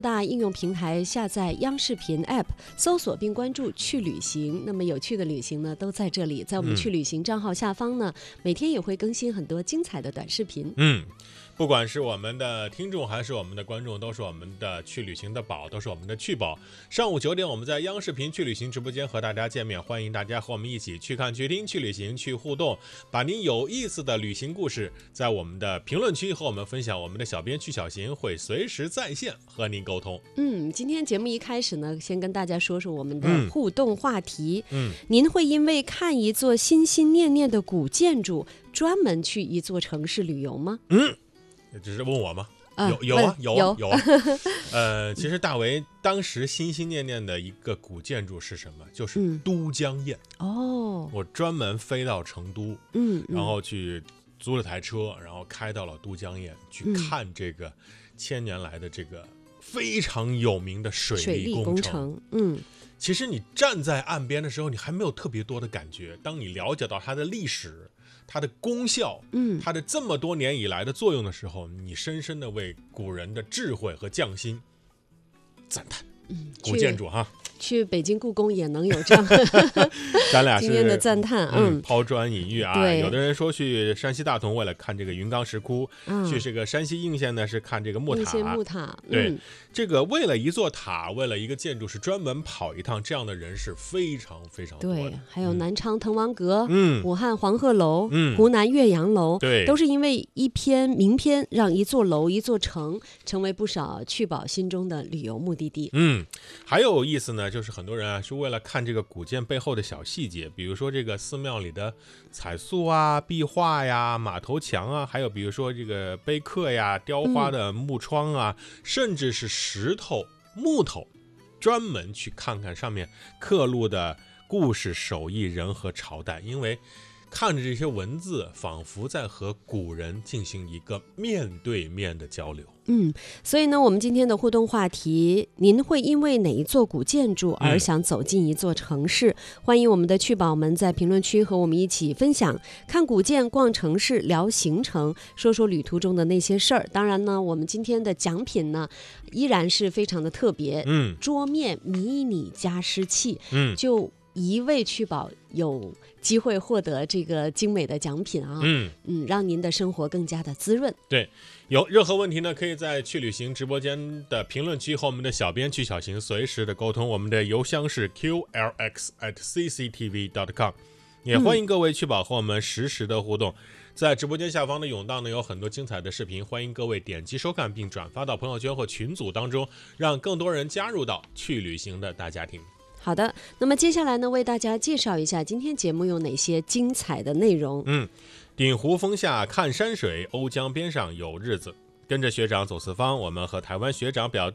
大应用平台下载央视频 App， 搜索并关注去旅行。那么有趣的旅行呢，都在这里。在我们去旅行账号下方呢，每天也会更新很多精彩的短视频。 不管是我们的听众还是我们的观众，都是我们的去旅行的宝，都是我们的趣宝。上午9点，我们在央视频去旅行直播间和大家见面，欢迎大家和我们一起去看、去听、去旅行、去互动，把您有意思的旅行故事在我们的评论区和我们分享。我们的小编去小行会随时在线和您沟通。 今天节目一开始呢，先跟大家说说我们的互动话题。您会因为看一座心心念念的古建筑，专门去一座城市旅游吗？ 只是问我吗？有啊。其实大为当时心心念念的一个古建筑是什么？就是都江堰。我专门飞到成都，然后去租了台车，然后开到了都江堰去看这个千年来的这个非常有名的水利工程。其实你站在岸边的时候，你还没有特别多的感觉。当你了解到它的历史、它的功效，它的这么多年以来的作用的时候，你深深的为古人的智慧和匠心赞叹。古建筑哈， 去北京故宫也能有这样咱俩是今天的赞叹。 抛砖引玉啊。有的人说去山西大同为了看这个云冈石窟，去这个山西应县呢是看这个木塔。对，这个为了一座塔，为了一个建筑是专门跑一趟，这样的人是非常非常多的。 对，还有南昌滕王阁，武汉黄鹤楼，湖南岳阳楼， 对， 都是因为一篇名篇，让一座楼、一座城成为不少去宝心中的旅游目的地。 还有意思呢，就是很多人啊是为了看这个古建背后的小细节，比如说这个寺庙里的彩塑啊、壁画呀、马头墙啊，还有比如说这个碑刻呀、雕花的木窗啊，甚至是石头、木头，专门去看看上面刻录的故事、手艺、人和朝代，因为看着这些文字，仿佛在和古人进行一个面对面的交流。 所以呢，我们今天的互动话题，您会因为哪一座古建筑而想走进一座城市？欢迎我们的趣宝们在评论区和我们一起分享，看古建、逛城市、聊行程，说说旅途中的那些事儿。当然呢，我们今天的奖品呢，依然是非常的特别，桌面迷你加湿器，就一位趣宝有机会获得这个精美的奖品啊，让您的生活更加的滋润。 对，有任何问题呢，可以在去旅行直播间的评论区和我们的小编去小行随时的沟通。我们的邮箱是 qlx@cctv.com， 也欢迎各位去宝和我们实时的互动。在直播间下方的甬道呢，有很多精彩的视频，欢迎各位点击收看并转发到朋友圈或群组当中，让更多人加入到去旅行的大家庭。 好的，那么接下来呢，为大家介绍一下今天节目有哪些精彩的内容。 顶湖峰下看山水，瓯江边上有日子。跟着学长走四方，我们和台湾学长表弟